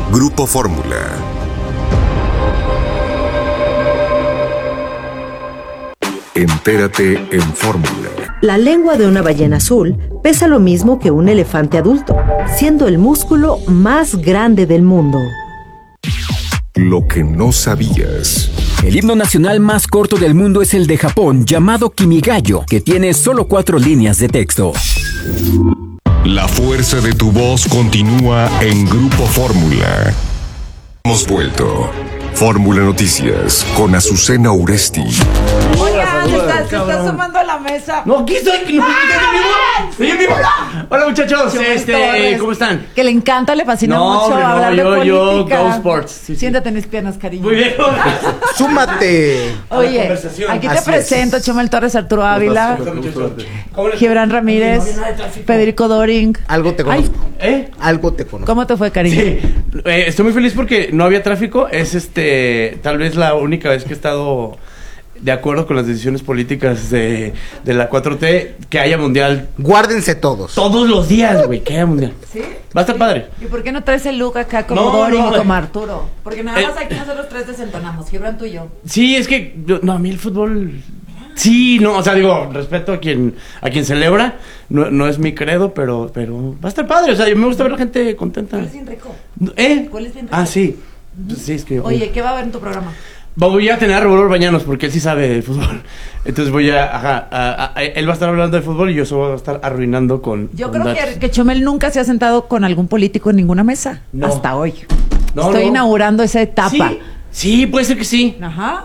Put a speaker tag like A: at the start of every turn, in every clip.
A: Grupo Fórmula. Entérate en Fórmula.
B: La lengua de una ballena azul pesa lo mismo que un elefante adulto, siendo el músculo más grande del mundo.
A: Lo que no sabías.
C: El himno nacional más corto del mundo es el de Japón, llamado Kimigayo, que tiene solo 4 líneas de texto.
A: La fuerza de tu voz continúa en Grupo Fórmula. Hemos vuelto. Fórmula Noticias con Azucena Uresti.
D: Oigan, se está sumando a la mesa.
E: No, aquí estoy. Estoy en vivo. Hola, muchachos. ¿Cómo están?
D: Que le encanta, le fascina mucho hablar de política.
E: Go Sports. Sí.
D: Siéntate en mis piernas, cariño.
E: Muy bien.
F: Súmate.
D: Oye, aquí te presento Chumel Torres, Arturo Ávila, Gibran Ramírez, Federico Doring.
F: Algo te conozco. Algo te conozco.
D: ¿Cómo te fue, cariño?
E: Sí. Estoy muy feliz porque no había tráfico. Es tal vez la única vez que he estado de acuerdo con las decisiones políticas de la 4T, que haya mundial.
F: Guárdense todos.
E: Todos los días, güey, que haya mundial.
D: ¿Sí?
E: Va a estar padre.
D: ¿Y por qué no traes el look acá como Doring y como Arturo? Porque nada más aquí nosotros tres desentonamos, Gibran, tú y yo.
E: Sí, es que, a mí el fútbol... Sí, no, o sea, digo, respeto a quien celebra, no es mi credo, pero va a estar padre, o sea, me gusta ver a la gente contenta.
D: ¿Cuál es bien rico?
E: ¿Cuál
D: es bien rico?
E: Ah, sí. Pues sí, es que...
D: Oye, ¿qué va a haber en tu programa?
E: Voy a tener a Roberto Bañanos porque él sí sabe de fútbol. Entonces él va a estar hablando de fútbol y yo solo voy a estar arruinando con...
D: Yo
E: con
D: creo que Chumel nunca se ha sentado con algún político en ninguna mesa.
E: No.
D: Hasta hoy.
E: No,
D: Estoy inaugurando esa etapa.
E: Sí, puede ser que sí.
D: Ajá.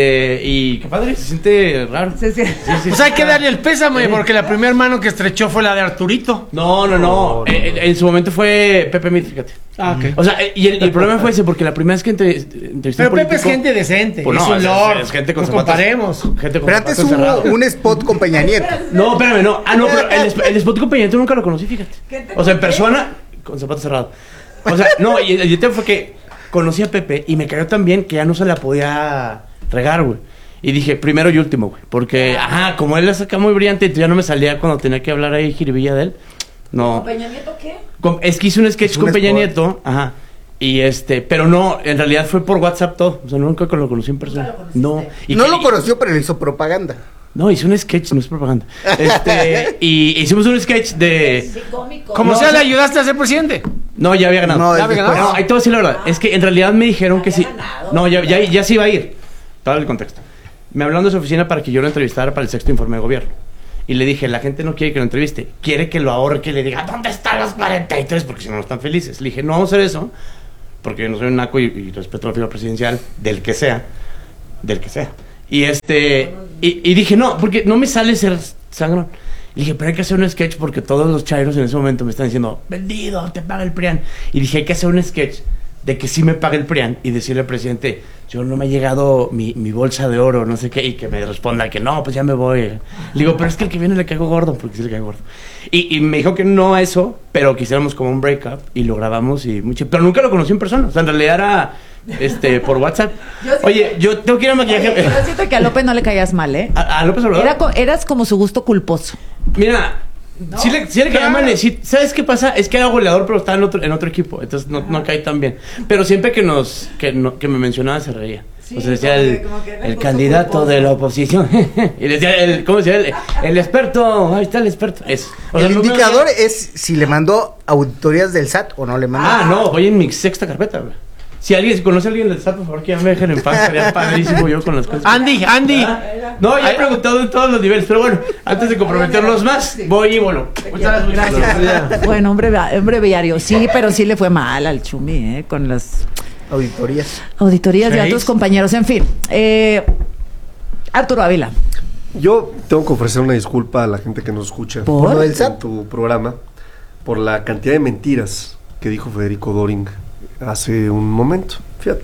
E: Y qué padre, se siente raro.
D: Sí.
G: Pues hay que darle el pésame, porque la primera mano que estrechó fue la de Arturito.
E: No. En su momento fue Pepe Mit, fíjate.
G: Ah, ok.
E: O sea, y el problema fue ese, porque la primera vez que entrevisté
G: Pero Pepe es gente decente.
E: Pues
G: es
E: no,
G: un lord.
E: es gente con
G: no
E: zapatos.
G: comparemos.
E: Gente con
F: Pero antes
E: zapatos cerrados.
F: hubo un spot con Peña Nieto.
E: No, espérame, no. Ah, no, pero el spot con Peña Nieto nunca lo conocí, fíjate. O sea, en persona, con zapatos cerrados. O sea, no, y el tema fue que conocí a Pepe y me cayó tan bien que ya no se la podía regar, güey. Y dije, primero y último, güey. Porque, como él la saca muy brillante, ya no me salía cuando tenía que hablar ahí jiribilla de él. No.
D: ¿Con Peña Nieto qué?
E: Es que hice un sketch con Peña Nieto, y pero no, en realidad fue por WhatsApp todo. O sea, nunca lo conocí en persona. No.
F: No lo conoció, pero le hizo propaganda.
E: No, hice un sketch, no es propaganda. Y hicimos un sketch de...
D: Sí, cómico.
G: Como sea, le ayudaste a ser presidente.
E: No, ya había ganado.
F: No,
E: ¿Ya había ganado? No, ahí te voy a decir la verdad. Es que en realidad me dijeron que sí. No, ya se iba a ir. Todo el contexto. Me hablaron de su oficina para que yo lo entrevistara para el 6º informe de gobierno. Y le dije, la gente no quiere que lo entreviste. Quiere que lo ahorque y le diga, ¿dónde están los 43? Porque si no, no están felices. Le dije, no vamos a hacer eso. Porque yo no soy un naco y respeto la figura presidencial del que sea. Y y dije, no, porque no me sale ser sangrón. Y dije, pero hay que hacer un sketch porque todos los chairos en ese momento me están diciendo, vendido, te paga el PRIAN. Y dije, hay que hacer un sketch de que sí me pague el PRIAN y decirle al presidente, yo no me ha llegado mi bolsa de oro, no sé qué, y que me responda que no, pues ya me voy. Le digo, pero es que el que viene le caigo gordo, porque sí le caigo gordo. Y me dijo que no a eso, pero que hiciéramos como un breakup y lo grabamos y mucho. Pero nunca lo conocí en persona, o sea, en realidad era por WhatsApp. Oye, yo tengo que ir a maquillaje.
D: Yo siento que a López no le caías mal, ¿eh?
E: ¿A López Obrador?
D: Eras como su gusto culposo.
E: Mira, ¿no? Sí le caía mal. ¿Sabes qué pasa? Es que era goleador, pero estaba en otro equipo. Entonces no caí tan bien. Pero siempre que me mencionaba se reía. Sí, o sea, decía el candidato de la oposición. Y decía ¿cómo decía? El experto. Ahí está el experto.
F: El indicador es si le mandó auditorías del SAT o no le mandó.
E: No, voy en mi 6ª carpeta, güey. Si conoce a alguien del SAT, por favor, que ya me dejen en paz. Sería padrísimo yo con las cosas.
G: Andy.
E: No, ya he preguntado en todos los niveles. Pero bueno, antes de comprometerlos más, voy y bueno. Muchas gracias.
D: Bueno, hombre viario. Sí, pero sí le fue mal al Chumi, con las auditorías de otros compañeros. En fin, Arturo Ávila.
H: Yo tengo que ofrecer una disculpa a la gente que nos escucha
F: ¿Por lo del
H: en
F: SAT?
H: tu programa por la cantidad de mentiras que dijo Federico Doring hace un momento. Fíjate,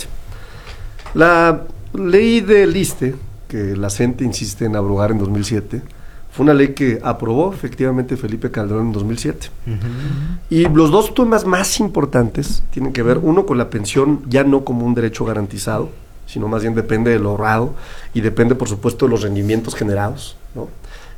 H: la ley del ISSSTE, que la CENTE insiste en abrogar en 2007, fue una ley que aprobó efectivamente Felipe Calderón en 2007. Y los dos temas más importantes tienen que ver, uno, con la pensión ya no como un derecho garantizado, sino más bien depende del ahorrado y depende, por supuesto, de los rendimientos generados, ¿no?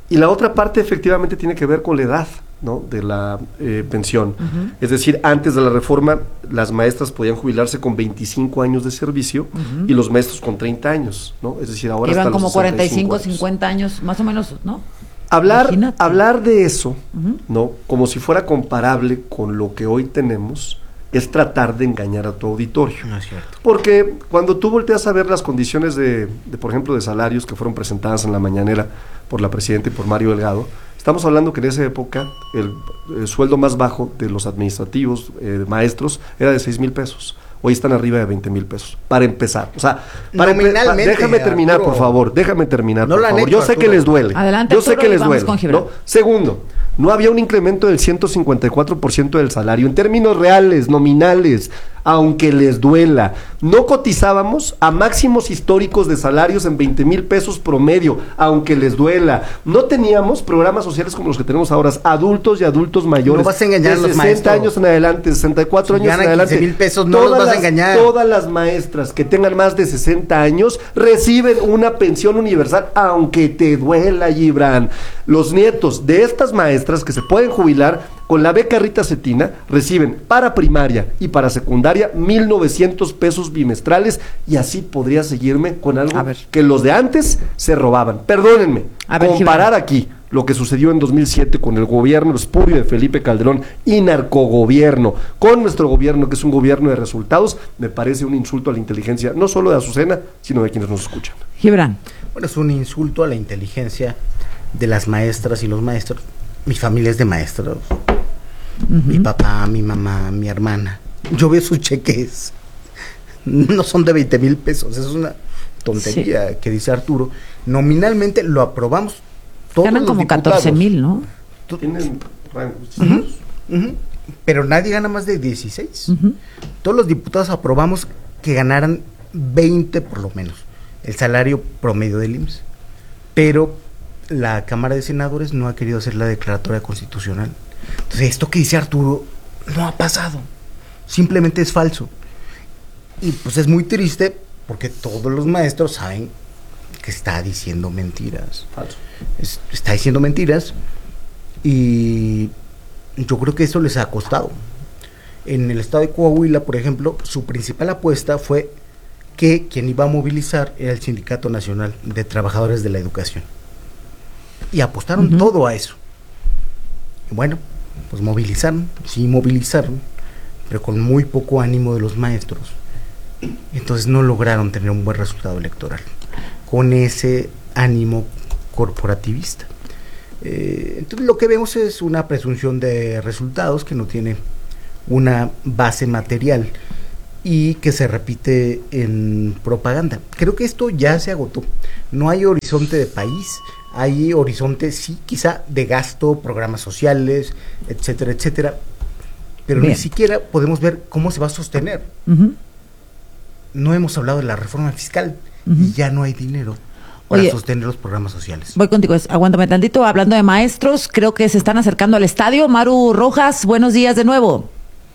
H: Y la otra parte efectivamente tiene que ver con la edad, ¿no?, de la pensión. Es decir, antes de la reforma, las maestras podían jubilarse con 25 años de servicio y los maestros con 30 años, ¿no? Es decir, ahora
D: iban
H: hasta
D: como
H: los
D: 45,
H: 65 años.
D: 50 años, más o menos, ¿no?
H: Hablar de eso, ¿no?, como si fuera comparable con lo que hoy tenemos, es tratar de engañar a tu auditorio.
F: No es cierto.
H: Porque cuando tú volteas a ver las condiciones de, por ejemplo, de salarios que fueron presentadas en la mañanera por la presidenta y por Mario Delgado, estamos hablando que en esa época el sueldo más bajo de los administrativos, maestros, era de 6,000 pesos. Hoy están arriba de 20,000 pesos, para empezar. O sea, déjame terminar, Arturo, por favor, déjame terminar, no por favor. Hecho, yo sé, Arturo, que les duele.
D: Adelante,
H: yo sé
D: Arturo,
H: que les duele, ¿no? Segundo, no había un incremento del 154% del salario, en términos reales, nominales, aunque les duela. No cotizábamos a máximos históricos de salarios en 20,000 pesos promedio, aunque les duela. No teníamos programas sociales como los que tenemos ahora, adultos y adultos mayores.
F: No vas a engañar
H: de
F: a los
H: 60
F: maestros.
H: años en adelante, 64 años en adelante.
F: 15,000 pesos, no los vas a engañar.
H: Todas las maestras que tengan más de 60 años reciben una pensión universal, aunque te duela, Gibran. Los nietos de estas maestras que se pueden jubilar con la beca Rita Cetina reciben para primaria y para secundaria 1,900 pesos bimestrales, y así podría seguirme con algo que los de antes se robaban. Perdónenme, comparar aquí lo que sucedió en 2007 con el gobierno espurio de Felipe Calderón y narcogobierno con nuestro gobierno, que es un gobierno de resultados, me parece un insulto a la inteligencia, no solo de Azucena, sino de quienes nos escuchan.
D: Gibran.
F: Bueno, es un insulto a la inteligencia de las maestras y los maestros. Mi familia es de maestros. Mi papá, mi mamá, mi hermana. Yo veo sus cheques. No son de 20,000 pesos. Es una tontería que dice Arturo. Nominalmente lo aprobamos todos.
D: Ganan como 14,000, ¿no?
H: Tienen rangos.
F: Pero nadie gana más de 16. Todos los diputados aprobamos que ganaran 20 por lo menos, el salario promedio del IMSS. Pero la Cámara de Senadores no ha querido hacer la declaratoria constitucional. Entonces, esto que dice Arturo no ha pasado. Simplemente es falso. Y pues es muy triste porque todos los maestros saben que está diciendo mentiras.
H: Falso.
F: Está diciendo mentiras y yo creo que eso les ha costado. En el estado de Coahuila, por ejemplo, su principal apuesta fue que quien iba a movilizar era el Sindicato Nacional de Trabajadores de la Educación. Y apostaron todo a eso. Y bueno, pues movilizaron, pero con muy poco ánimo de los maestros. Entonces no lograron tener un buen resultado electoral con ese ánimo corporativista. Entonces lo que vemos es una presunción de resultados que no tiene una base material y que se repite en propaganda. Creo que esto ya se agotó. No hay horizonte de país. Hay horizonte, sí, quizá de gasto, programas sociales, etcétera, etcétera, pero ni siquiera podemos ver cómo se va a sostener. No hemos hablado de la reforma fiscal y ya no hay dinero para sostener los programas sociales.
D: Voy contigo, aguántame tantito. Hablando de maestros, creo que se están acercando al estadio. Maru Rojas, buenos días de nuevo.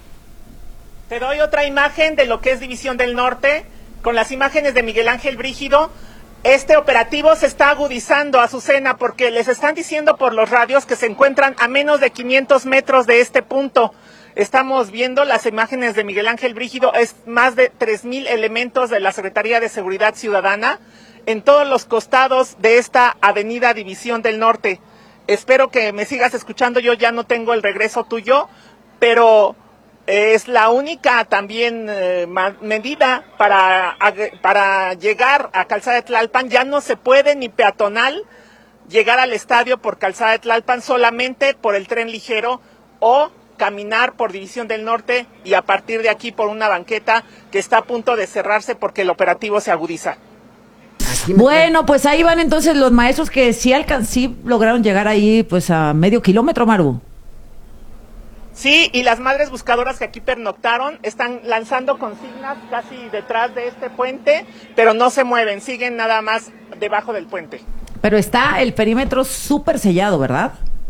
I: Te doy otra imagen de lo que es División del Norte, con las imágenes de Miguel Ángel Brígido. Este operativo se está agudizando, Azucena, porque les están diciendo por los radios que se encuentran a menos de 500 metros de este punto. Estamos viendo las imágenes de Miguel Ángel Brígido, es más de 3,000 elementos de la Secretaría de Seguridad Ciudadana en todos los costados de esta avenida División del Norte. Espero que me sigas escuchando, yo ya no tengo el regreso tuyo, pero es la única también medida para llegar a Calzada de Tlalpan. Ya no se puede ni peatonal llegar al estadio por Calzada de Tlalpan, solamente por el tren ligero o caminar por División del Norte y a partir de aquí por una banqueta que está a punto de cerrarse porque el operativo se agudiza.
D: Bueno, pues ahí van entonces los maestros que sí lograron llegar ahí pues a medio kilómetro, Maru.
I: Sí, y las madres buscadoras que aquí pernoctaron están lanzando consignas casi detrás de este puente, pero no se mueven, siguen nada más debajo del puente.
D: Pero está el perímetro súper sellado, ¿verdad?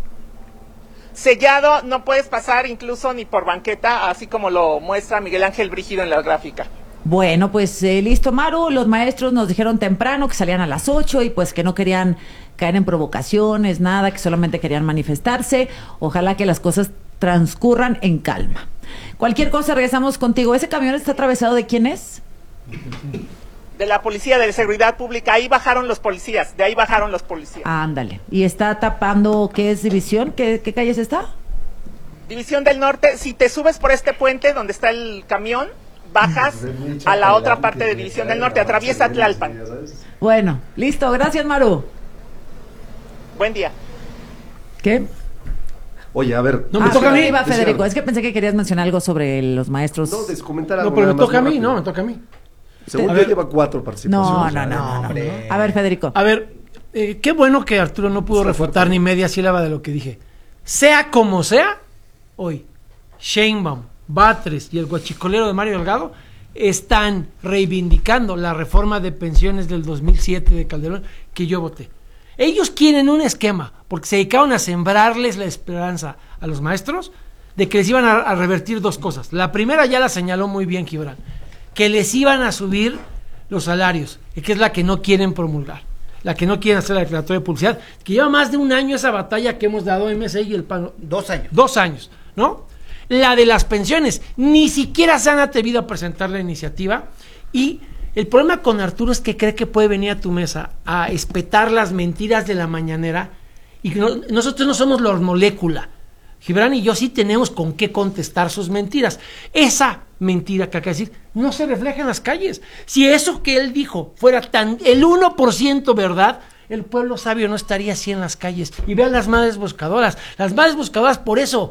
I: Sellado, no puedes pasar incluso ni por banqueta, así como lo muestra Miguel Ángel Brígido en la gráfica.
D: Bueno, pues listo, Maru. Los maestros nos dijeron temprano que salían a las 8 y pues que no querían caer en provocaciones, nada, que solamente querían manifestarse. Ojalá que las cosas transcurran en calma. Cualquier cosa, regresamos contigo. ¿Ese camión está atravesado de quién es?
I: De la Policía de Seguridad Pública. Ahí bajaron los policías, de ahí bajaron los policías.
D: Ándale. ¿Y está tapando qué es División? ¿Qué calles está?
I: División del Norte. Si te subes por este puente donde está el camión, bajas a la otra parte de División del Norte, atraviesa Tlalpan.
D: Bueno, listo, gracias, Maru.
I: Buen día.
D: ¿Qué?
H: Oye, a ver.
G: No me toca a mí.
D: Iba, Federico, es que pensé que querías mencionar algo sobre los maestros.
H: No, descomentar algo.
G: No, pero me toca a mí,
H: rápido.
G: no, me toca a mí.
H: Según yo lleva 4 participaciones.
D: No. A ver, Federico.
G: A ver, qué bueno que Arturo no pudo refutar ni media sílaba de lo que dije. Sea como sea, hoy Sheinbaum, Batres y el guachicolero de Mario Delgado están reivindicando la reforma de pensiones del 2007 de Calderón que yo voté. Ellos quieren un esquema, porque se dedicaron a sembrarles la esperanza a los maestros de que les iban a revertir 2 cosas. La primera ya la señaló muy bien Gibran, que les iban a subir los salarios, que es la que no quieren promulgar, la que no quieren hacer la declaratoria de publicidad, que lleva más de un año esa batalla que hemos dado MC y el PAN.
F: 2 años.
G: 2 años, ¿no? La de las pensiones, ni siquiera se han atrevido a presentar la iniciativa, y el problema con Arturo es que cree que puede venir a tu mesa a espetar las mentiras de la mañanera, y que nosotros no somos los molécula. Gibran y yo sí tenemos con qué contestar sus mentiras. Esa mentira que acaba de decir no se refleja en las calles. Si eso que él dijo fuera tan el 1% verdad, el pueblo sabio no estaría así en las calles. Y vean las madres buscadoras. Las madres buscadoras, por eso,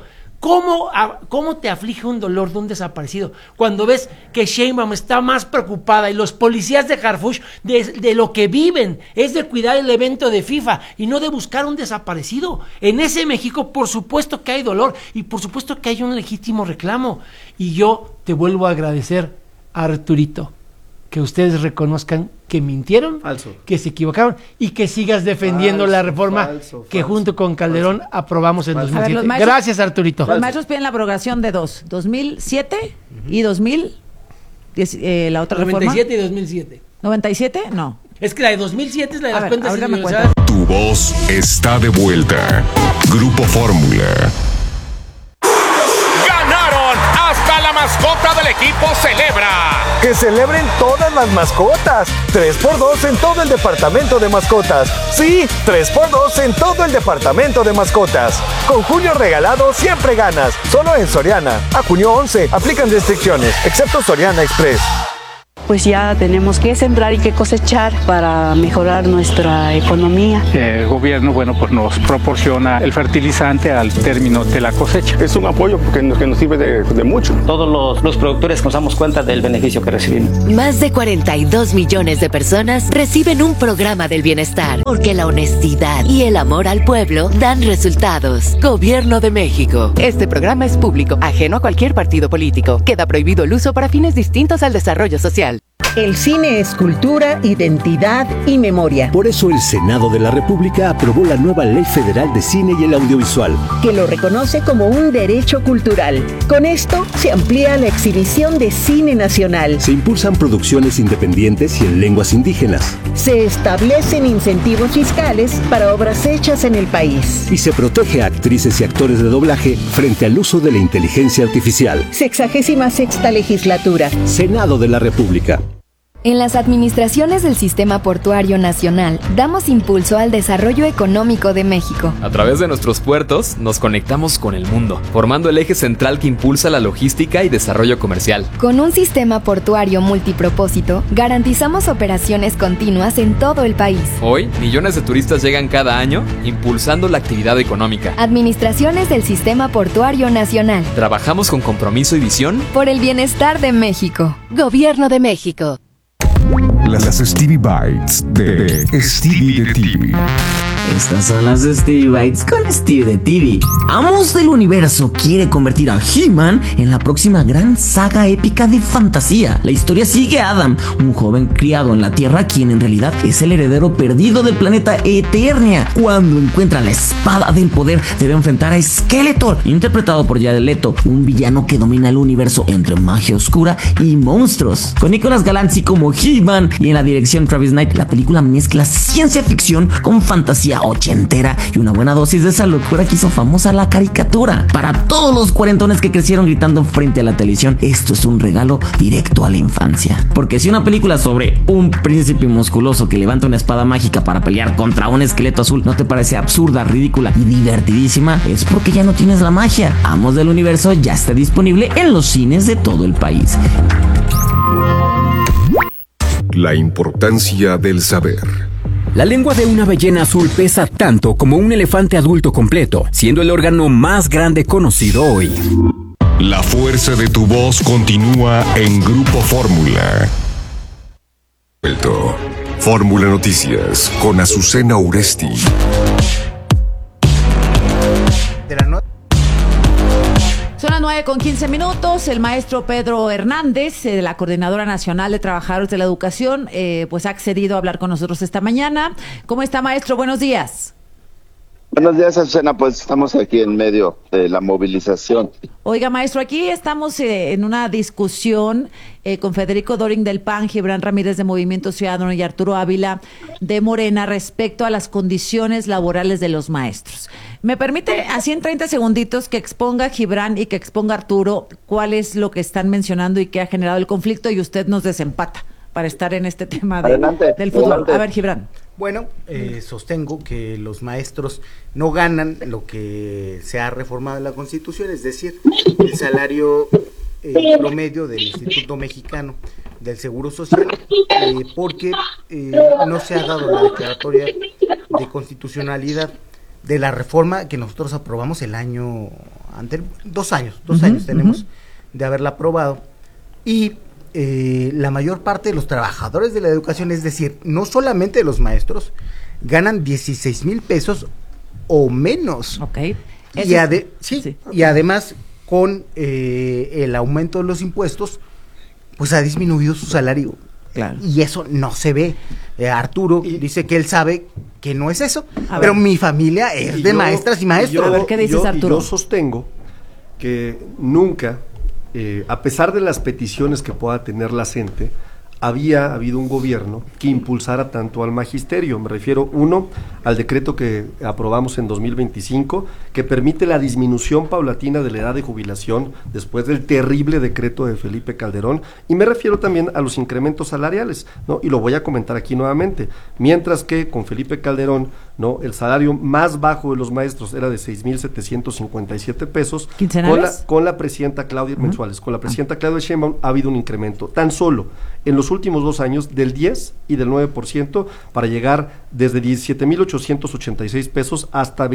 G: ¿cómo te aflige un dolor de un desaparecido? Cuando ves que Sheinbaum está más preocupada y los policías de Harfuch de lo que viven es de cuidar el evento de FIFA y no de buscar un desaparecido. En ese México, por supuesto que hay dolor y por supuesto que hay un legítimo reclamo. Y yo te vuelvo a agradecer, Arturito, que ustedes reconozcan que mintieron, que se equivocaron y que sigas defendiendo la reforma que junto con Calderón aprobamos en 2007. Gracias, Arturito.
D: Los maestros piden la abrogación de 2007 y 2000, la otra
G: 97
D: reforma.
G: y 2007.
D: ¿97? No.
G: Es que la de 2007 es la de las cuentas
D: individualizadas.
A: Tu voz está de vuelta. Grupo Fórmula.
J: Hasta la mascota del equipo celebra.
K: ¡Que celebren todas las mascotas! 3x2 en todo el departamento de mascotas. Sí, 3x2 en todo el departamento de mascotas. Con junio regalado siempre ganas. Solo en Soriana. A junio 11. Aplican restricciones, excepto Soriana Express.
L: Pues ya tenemos que sembrar y que cosechar para mejorar nuestra economía.
M: El gobierno, bueno, pues nos proporciona el fertilizante al término de la cosecha.
N: Es un apoyo que nos sirve de mucho.
O: Todos los productores nos damos cuenta del beneficio que recibimos.
P: Más de 42 millones de personas reciben un programa del bienestar, porque la honestidad y el amor al pueblo dan resultados. Gobierno de México.
Q: Este programa es público, ajeno a cualquier partido político. Queda prohibido el uso para fines distintos al desarrollo social.
R: El cine es cultura, identidad y memoria.
S: Por eso el Senado de la República aprobó la nueva Ley Federal de Cine y el Audiovisual,
R: que lo reconoce como un derecho cultural. Con esto se amplía la exhibición de cine nacional.
S: Se impulsan producciones independientes y en lenguas indígenas.
R: Se establecen incentivos fiscales para obras hechas en el país.
S: Y se protege a actrices y actores de doblaje frente al uso de la inteligencia artificial.
R: 66ª legislatura.
S: Senado de la República.
T: En las administraciones del Sistema Portuario Nacional, damos impulso al desarrollo económico de México.
U: A través de nuestros puertos, nos conectamos con el mundo, formando el eje central que impulsa la logística y desarrollo comercial.
T: Con un sistema portuario multipropósito, garantizamos operaciones continuas en todo el país.
U: Hoy, millones de turistas llegan cada año, impulsando la actividad económica.
T: Administraciones del Sistema Portuario Nacional.
U: Trabajamos con compromiso y visión
T: por el bienestar de México.
P: Gobierno de México.
A: Las Stevie Bites de Stevie de TV.
B: Estas son las Stevie Bites con Steve de TV. Amos del Universo quiere convertir a He-Man en la próxima gran saga épica de fantasía. La historia sigue a Adam, un joven criado en la Tierra, quien en realidad es el heredero perdido del planeta Eternia. Cuando encuentra la espada del poder, debe enfrentar a Skeletor, interpretado por Jared Leto, un villano que domina el universo entre magia oscura y monstruos. Con Nicolas Galanzi como He-Man y en la dirección Travis Knight, la película mezcla ciencia ficción con fantasía ochentera y una buena dosis de esa locura que hizo famosa la caricatura. Para todos los cuarentones que crecieron gritando frente a la televisión, esto es un regalo directo a la infancia. Porque si una película sobre un príncipe musculoso que levanta una espada mágica para pelear contra un esqueleto azul no te parece absurda, ridícula y divertidísima, es porque ya no tienes la magia. Amos del Universo ya está disponible en los cines de todo el país.
A: La importancia del saber.
C: La lengua de una ballena azul pesa tanto como un elefante adulto completo, siendo el órgano más grande conocido hoy.
A: La fuerza de tu voz continúa en Grupo Fórmula. Fórmula Noticias con Azucena Uresti.
D: Son las 9:15. El maestro Pedro Hernández, de la Coordinadora Nacional de Trabajadores de la Educación, pues ha accedido a hablar con nosotros esta mañana. ¿Cómo está, maestro? Buenos días.
V: Buenos días, Azucena. Pues estamos aquí en medio de la movilización.
D: Oiga, maestro, aquí estamos en una discusión con Federico Doring del PAN, Gibran Ramírez de Movimiento Ciudadano y Arturo Ávila de Morena respecto a las condiciones laborales de los maestros. ¿Me permite, así en 30 segunditos, que exponga Gibran y que exponga Arturo cuál es lo que están mencionando y qué ha generado el conflicto, y usted nos desempata para estar en este tema del fútbol? Adelante. A ver, Gibran.
F: Bueno, sostengo que los maestros no ganan lo que se ha reformado en la Constitución, es decir, el salario promedio del Instituto Mexicano del Seguro Social, porque no se ha dado la declaratoria de constitucionalidad de la reforma que nosotros aprobamos el año anterior, 2 años tenemos de haberla aprobado, y la mayor parte de los trabajadores de la educación, es decir, no solamente los maestros, ganan 16,000 pesos o menos.
D: Okay.
F: Y además, con el aumento de los impuestos, pues ha disminuido su salario.
D: Claro.
F: Y eso no se ve. Arturo dice que él sabe que no es eso, pero mi familia es de maestras y maestros.
D: A ver, ¿qué dices, Arturo?
H: Yo sostengo que nunca, a pesar de las peticiones que pueda tener la gente, había habido un gobierno que impulsara tanto al magisterio. Me refiero, uno, al decreto que aprobamos en 2025, que permite la disminución paulatina de la edad de jubilación después del terrible decreto de Felipe Calderón, y me refiero también a los incrementos salariales, ¿no? Y lo voy a comentar aquí nuevamente. Mientras que con Felipe Calderón, ¿no?, el salario más bajo de los maestros era de 6,757 pesos.
D: ¿Quincenales?
H: Con la presidenta Claudia, mensuales, con la presidenta Claudia Sheinbaum ha habido un incremento, tan solo en los últimos 2 años, del 10 y del 9%, para llegar desde 17,886 pesos hasta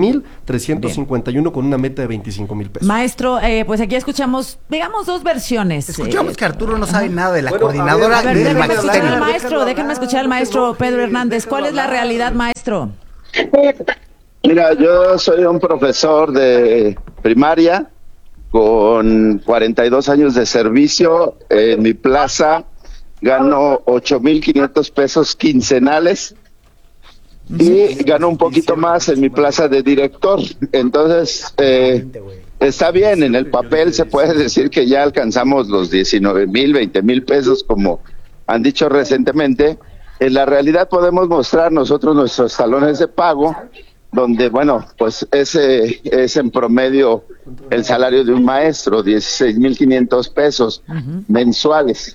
H: 20,351, con una meta de 25,000 pesos.
D: Maestro, pues aquí escuchamos, digamos, 2 versiones.
F: Escuchamos que Arturo no sabe nada de la coordinadora del magisterio.
D: Déjenme escuchar al maestro Pedro Hernández. ¿Cuál es la realidad, maestro?
V: Mira, yo soy un profesor de primaria con 42 años de servicio. En mi plaza gano 8,500 pesos quincenales y gano un poquito más en mi plaza de director. Entonces, está bien, en el papel se puede decir que ya alcanzamos los 19,000, 20,000 pesos, como han dicho recientemente. En la realidad podemos mostrar nosotros nuestros talones de pago, donde, bueno, pues ese es en promedio el salario de un maestro, 16,500 pesos mensuales.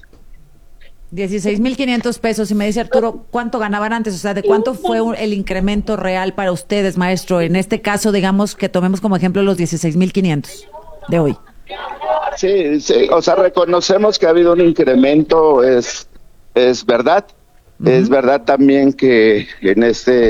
D: 16,500 pesos. Y me dice Arturo, ¿cuánto ganaban antes? O sea, ¿de cuánto fue el incremento real para ustedes, maestro? En este caso, digamos que tomemos como ejemplo los 16,500 de hoy.
V: Sí, o sea, reconocemos que ha habido un incremento, es verdad. Es verdad también que en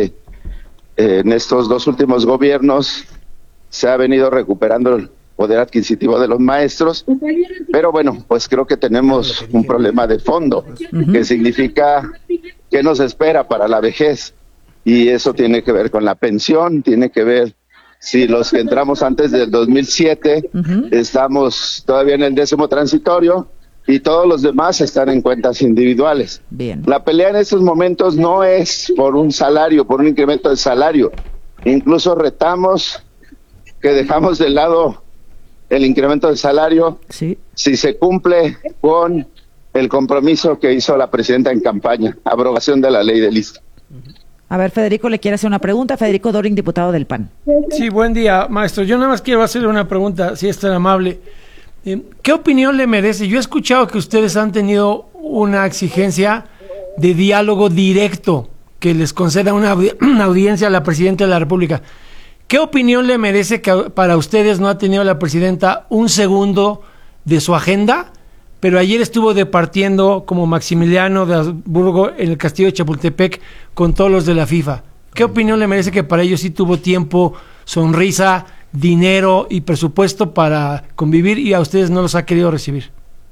V: estos 2 últimos gobiernos se ha venido recuperando el poder adquisitivo de los maestros, pero bueno, pues creo que tenemos un problema de fondo, que significa qué nos espera para la vejez. y eso tiene que ver con la pensión, tiene que ver si los que entramos antes del 2007 estamos todavía en el 10º transitorio y todos los demás están en cuentas individuales.
D: Bien.
V: La pelea en estos momentos no es por un salario, por un incremento de salario. Incluso retamos que dejamos de lado el incremento de salario si se cumple con el compromiso que hizo la presidenta en campaña, abrogación de la ley de lista.
D: A ver, Federico le quiere hacer una pregunta. Federico Doring, diputado del PAN.
G: Sí, buen día, maestro. Yo nada más quiero hacerle una pregunta, si es tan amable. ¿Qué opinión le merece? Yo he escuchado que ustedes han tenido una exigencia de diálogo directo, que les conceda una audiencia a la presidenta de la República. ¿Qué opinión le merece que para ustedes no ha tenido la presidenta un segundo de su agenda? Pero ayer estuvo departiendo como Maximiliano de Habsburgo en el castillo de Chapultepec con todos los de la FIFA. ¿Qué opinión le merece que para ellos sí tuvo tiempo, sonrisa, dinero y presupuesto para convivir y a ustedes no los ha querido recibir?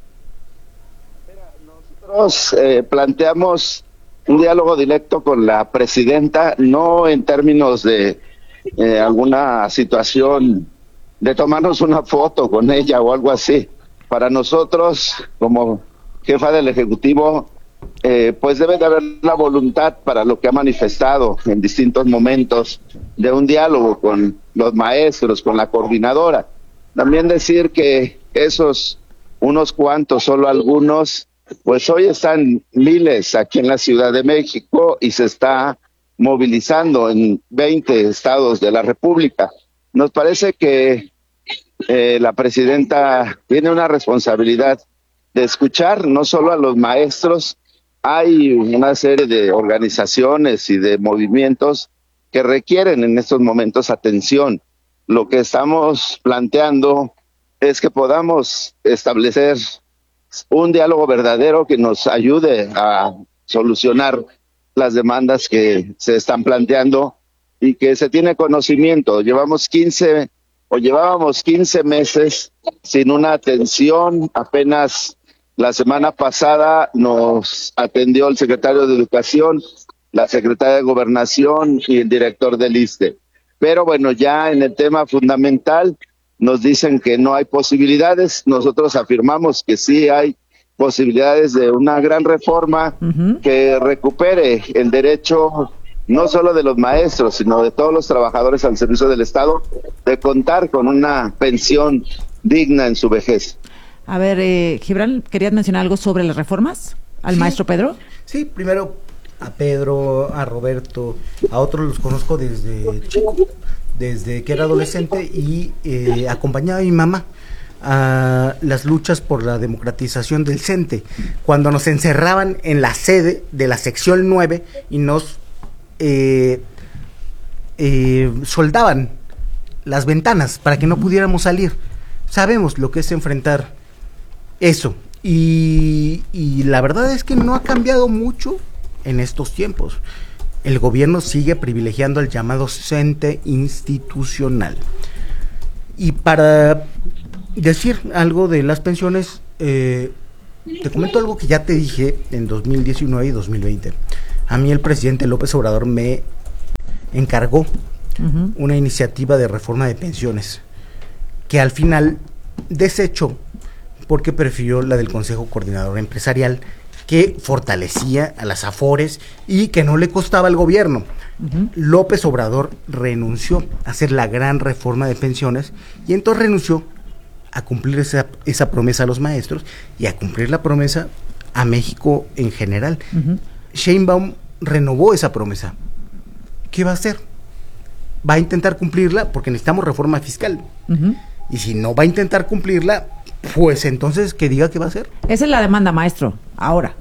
V: Nosotros planteamos un diálogo directo con la presidenta, no en términos de alguna situación de tomarnos una foto con ella o algo así. Para nosotros, como jefa del Ejecutivo, pues debe de haber la voluntad para lo que ha manifestado en distintos momentos de un diálogo con los maestros, con la coordinadora. También decir que esos unos cuantos, solo algunos, pues hoy están miles aquí en la Ciudad de México y se está movilizando en 20 estados de la República. Nos parece que la presidenta tiene una responsabilidad de escuchar no solo a los maestros, hay una serie de organizaciones y de movimientos que requieren en estos momentos atención. Lo que estamos planteando es que podamos establecer un diálogo verdadero que nos ayude a solucionar las demandas que se están planteando y que se tiene conocimiento. Llevábamos 15 meses sin una atención. Apenas la semana pasada nos atendió el secretario de Educación, la secretaria de Gobernación y el director del ISSSTE. Pero bueno, ya en el tema fundamental nos dicen que no hay posibilidades. Nosotros afirmamos que sí hay posibilidades de una gran reforma que recupere el derecho no solo de los maestros, sino de todos los trabajadores al servicio del Estado, de contar con una pensión digna en su vejez.
D: A ver, Gibran, ¿querías mencionar algo sobre las reformas al maestro Pedro?
F: Sí, primero a Pedro, a Roberto, a otros los conozco desde chico, desde que era adolescente y acompañaba a mi mamá a las luchas por la democratización del CENTE, cuando nos encerraban en la sede de la sección 9 y nos soldaban las ventanas para que no pudiéramos salir. Sabemos lo que es enfrentar eso y la verdad es que no ha cambiado mucho en estos tiempos. El gobierno sigue privilegiando el llamado CENTE institucional. Y para decir algo de las pensiones, te comento algo que ya te dije en 2019 y 2020. A mí el presidente López Obrador me encargó una iniciativa de reforma de pensiones que al final desechó porque prefirió la del Consejo Coordinador Empresarial, que fortalecía a las AFORES y que no le costaba al gobierno. López Obrador renunció a hacer la gran reforma de pensiones y entonces renunció a cumplir esa promesa a los maestros y a cumplir la promesa a México en general. Sheinbaum renovó esa promesa. ¿Qué va a hacer? Va a intentar cumplirla porque necesitamos reforma fiscal. Y si no va a intentar cumplirla, pues entonces que diga qué va a hacer.
D: Esa es la demanda, maestro, ahora.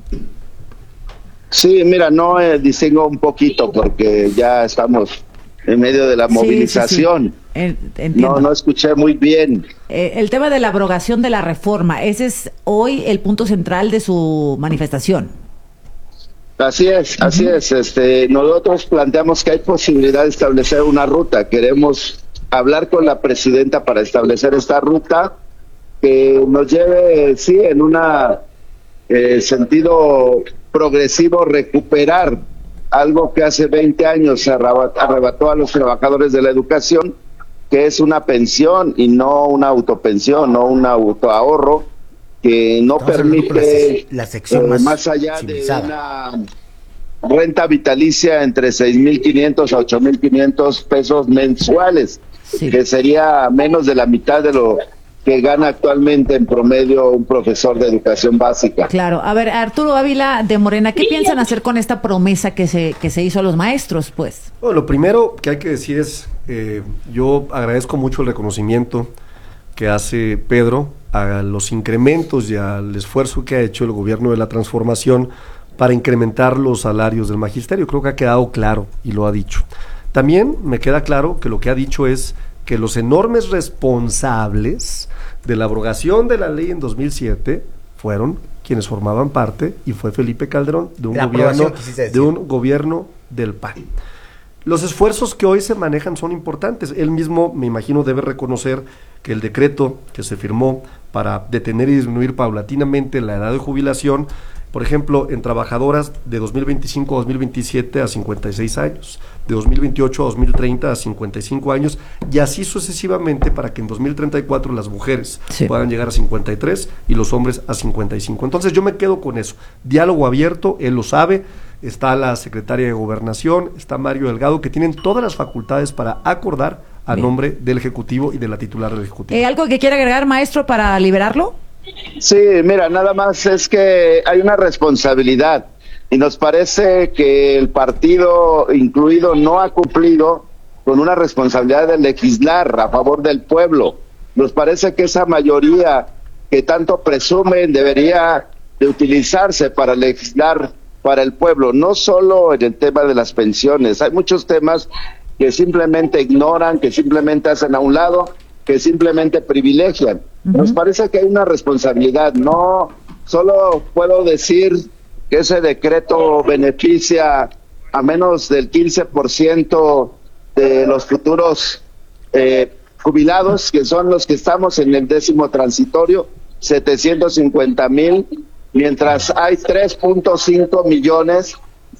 V: Sí, mira, no distingo un poquito porque ya estamos en medio de la movilización. No escuché muy bien.
D: El tema de la abrogación de la reforma, ese es hoy el punto central de su manifestación.
V: Así es. Nosotros planteamos que hay posibilidad de establecer una ruta. Queremos hablar con la presidenta para establecer esta ruta que nos lleve, sí, en una sentido progresivo, recuperar algo que hace 20 años se arrebató a los trabajadores de la educación, que es una pensión y no una autopensión, no un autoahorro, que no permite,
F: la sección
V: más allá de una renta vitalicia entre 6.500 a 8.500 pesos mensuales, que sería menos de la mitad de lo que gana actualmente en promedio un profesor de educación básica.
D: Claro. A ver, Arturo Ávila de Morena, ¿qué piensan hacer con esta promesa que se hizo a los maestros, pues?
H: Bueno, lo primero que hay que decir es, yo agradezco mucho el reconocimiento que hace Pedro a los incrementos y al esfuerzo que ha hecho el gobierno de la transformación para incrementar los salarios del magisterio. Creo que ha quedado claro y lo ha dicho. También me queda claro que lo que ha dicho es que los enormes responsables de la abrogación de la ley en 2007 fueron quienes formaban parte, y fue Felipe Calderón, de un gobierno del PAN. Los esfuerzos que hoy se manejan son importantes. Él mismo, me imagino, debe reconocer que el decreto que se firmó para detener y disminuir paulatinamente la edad de jubilación, por ejemplo, en trabajadoras de 2025 a 2027 a 56 años, de 2028 a 2030 a 55 años, y así sucesivamente para que en 2034 las mujeres puedan llegar a 53 y los hombres a 55. Entonces yo me quedo con eso. Diálogo abierto, él lo sabe, está la secretaria de Gobernación, está Mario Delgado, que tienen todas las facultades para acordar a nombre del Ejecutivo y de la titular del Ejecutivo.
D: ¿Algo que quiera agregar, maestro, para liberarlo?
V: Sí, mira, nada más es que hay una responsabilidad y nos parece que el partido incluido no ha cumplido con una responsabilidad de legislar a favor del pueblo. Nos parece que esa mayoría que tanto presumen debería de utilizarse para legislar para el pueblo, no solo en el tema de las pensiones. Hay muchos temas que simplemente ignoran, que simplemente hacen a un lado, que simplemente privilegian. Nos parece que hay una responsabilidad. No solo puedo decir que ese decreto beneficia a menos del 15% de los futuros jubilados, que son los que estamos en el 10º transitorio, 750,000, mientras hay 3.5 millones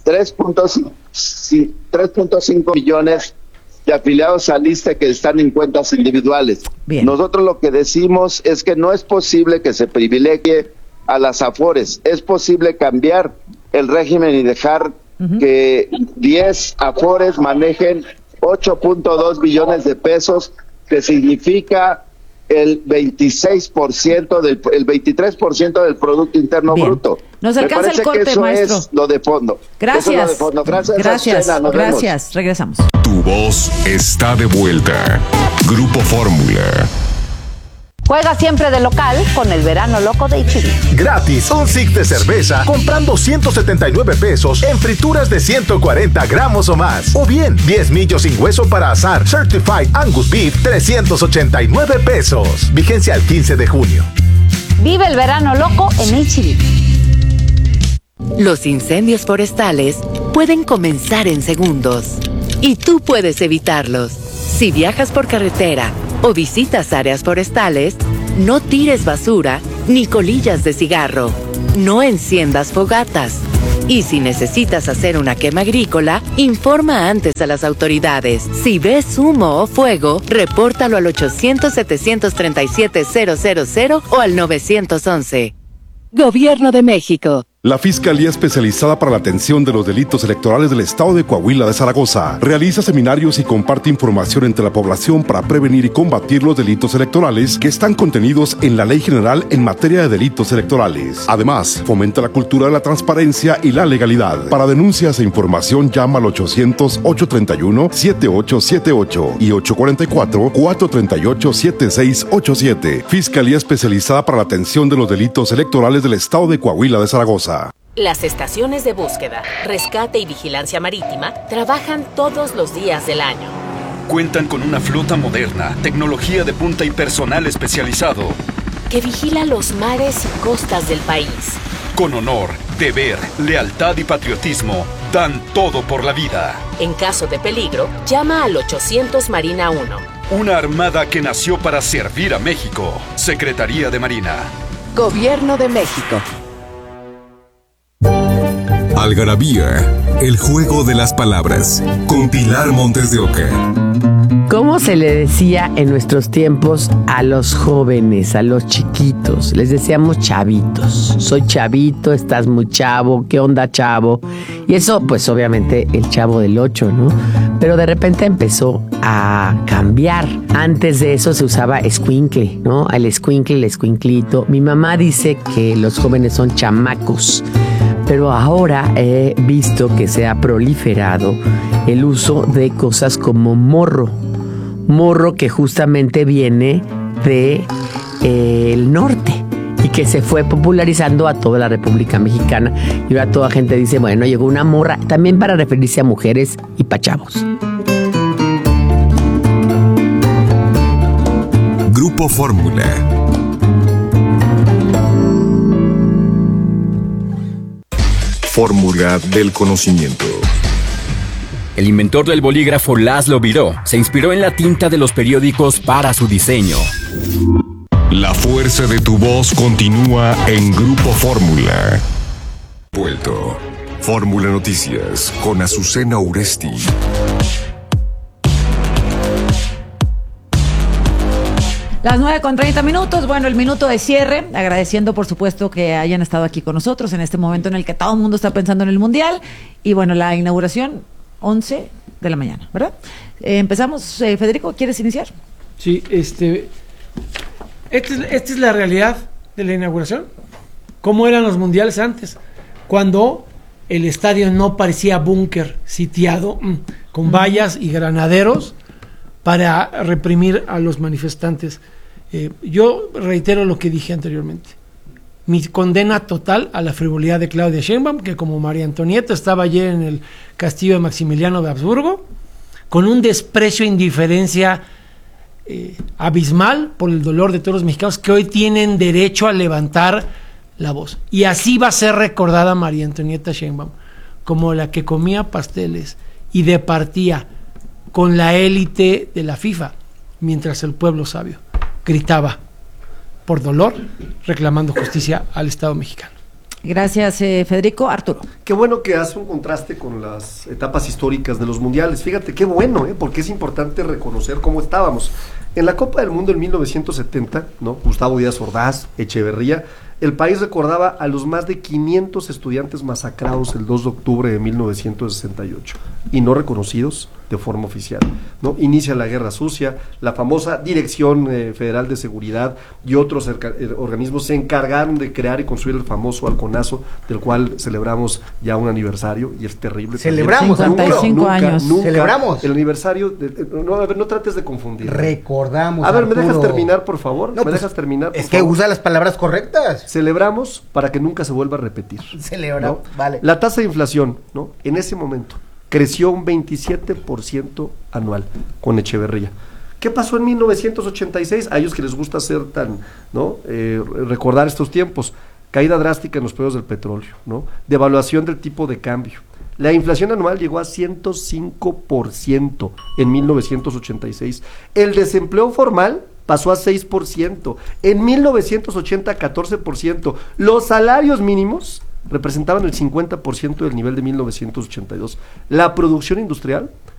V: de afiliados al ISSSTE que están en cuentas individuales. Bien. Nosotros lo que decimos es que no es posible que se privilegie a las AFORES, es posible cambiar el régimen y dejar que 10 AFORES manejen 8.2 billones de pesos, que significa el 23% del Producto Interno Bruto.
D: Nos alcanza el corte,
V: eso
D: maestro.
V: Es lo de fondo.
D: Gracias.
V: Eso es lo de fondo. Gracias.
D: Gracias. Regresamos.
A: Tu voz está de vuelta. Grupo Fórmula.
E: Juega siempre de local con el verano loco de H-E-B.
K: Gratis, un six de cerveza comprando 179 pesos en frituras de 140 gramos o más. O bien, 10 millos sin hueso para asar Certified Angus Beef, 389 pesos. Vigencia al 15 de junio.
E: Vive el verano loco en H-E-B.
P: Los incendios forestales pueden comenzar en segundos y tú puedes evitarlos. Si viajas por carretera o visitas áreas forestales, no tires basura ni colillas de cigarro. No enciendas fogatas. Y si necesitas hacer una quema agrícola, informa antes a las autoridades. Si ves humo o fuego, repórtalo al 800-737-000 o al 911. Gobierno de México.
I: La Fiscalía Especializada para la Atención de los Delitos Electorales del Estado de Coahuila de Zaragoza realiza seminarios y comparte información entre la población para prevenir y combatir los delitos electorales que están contenidos en la Ley General en materia de delitos electorales. Además, fomenta la cultura de la transparencia y la legalidad. Para denuncias e información llama al 800-831-7878 y 844-438-7687. Fiscalía Especializada para la Atención de los Delitos Electorales del Estado de Coahuila de Zaragoza.
W: Las estaciones de búsqueda, rescate y vigilancia marítima trabajan todos los días del año.
X: Cuentan con una flota moderna, tecnología de punta y personal especializado
W: que vigila los mares y costas del país.
X: Con honor, deber, lealtad y patriotismo, dan todo por la vida.
W: En caso de peligro, llama al 800 Marina 1.
X: Una armada que nació para servir a México. Secretaría de Marina.
P: Gobierno de México.
A: Algarabía, el juego de las palabras, con Pilar Montes de Oca.
J: ¿Cómo se le decía en nuestros tiempos a los jóvenes, a los chiquitos? Les decíamos chavitos. Soy chavito, estás muy chavo, ¿qué onda, chavo? Y eso, pues obviamente el Chavo del 8, ¿no? Pero de repente empezó a cambiar. Antes de eso se usaba escuincle, ¿no? El escuincle, el escuinclito. Mi mamá dice que los jóvenes son chamacos. Pero ahora he visto que se ha proliferado el uso de cosas como morro. Morro que justamente viene de el norte y que se fue popularizando a toda la República Mexicana. Y ahora toda gente dice, bueno, llegó una morra, también para referirse a mujeres y pa' chavos.
A: Grupo Fórmula. Fórmula del conocimiento.
C: El inventor del bolígrafo Laszlo Biró se inspiró en la tinta de los periódicos para su diseño.
A: La fuerza de tu voz continúa en Grupo Fórmula. Vuelto. Fórmula Noticias con Azucena Uresti.
D: Las 9:30. Bueno, el minuto de cierre, agradeciendo por supuesto que hayan estado aquí con nosotros en este momento en el que todo el mundo está pensando en el Mundial. Y bueno, la inauguración 11 de la mañana, ¿verdad? Empezamos, Federico, ¿quieres iniciar?
G: Sí, esta es la realidad de la inauguración. ¿Cómo eran los mundiales antes? Cuando el estadio no parecía búnker sitiado con vallas y granaderos para reprimir a los manifestantes. Yo reitero lo que dije anteriormente. Mi condena total a la frivolidad de Claudia Sheinbaum, que como María Antonieta estaba ayer en el castillo de Maximiliano de Habsburgo, con un desprecio e indiferencia abismal por el dolor de todos los mexicanos que hoy tienen derecho a levantar la voz. Y así va a ser recordada María Antonieta Sheinbaum, como la que comía pasteles y departía con la élite de la FIFA, mientras el pueblo sabio gritaba por dolor, reclamando justicia al Estado mexicano.
D: Gracias, Federico. Arturo.
H: Qué bueno que hace un contraste con las etapas históricas de los mundiales. Fíjate, qué bueno, porque es importante reconocer cómo estábamos. En la Copa del Mundo en 1970, ¿no? Gustavo Díaz Ordaz, Echeverría, el país recordaba a los más de 500 estudiantes masacrados el 2 de octubre de 1968 y no reconocidos de forma oficial, ¿no? Inicia la Guerra Sucia, la famosa Dirección Federal de Seguridad y otros organismos se encargaron de crear y construir el famoso halconazo, del cual celebramos ya un aniversario y es terrible.
F: Celebramos
D: 55 años.
H: Nunca
F: Celebramos
H: el aniversario, no trates de confundir.
F: Recordamos.
H: A ver, ¿me
F: Arturo.
H: dejas terminar, por favor?
F: No,
H: ¿Me
F: pues,
H: dejas terminar, por
F: Es que
H: favor?
F: usa las palabras correctas.
H: Celebramos para que nunca se vuelva a repetir.
F: Celebramos,
H: ¿no?
F: vale.
H: La tasa de inflación, ¿no? En ese momento creció un 27% anual con Echeverría. ¿Qué pasó en 1986? A ellos que les gusta hacer tan, ¿no? Recordar estos tiempos. Caída drástica en los precios del petróleo, ¿no? Devaluación del tipo de cambio. La inflación anual llegó a 105% en 1986. El desempleo formal pasó a 6%. En 1980, 14%. Los salarios mínimos representaban el 50% del nivel de 1982. La producción industrial